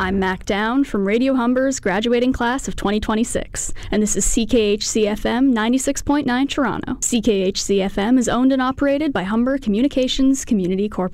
I'm Mac Down from Radio Humber's graduating class of 2026, and this is CKHC-FM 96.9 Toronto. CKHC-FM is owned and operated by Humber Communications Community Corporation.